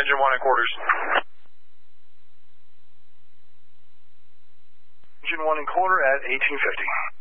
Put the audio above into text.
engine 1 and quarters. Engine 1 and quarter at 1850.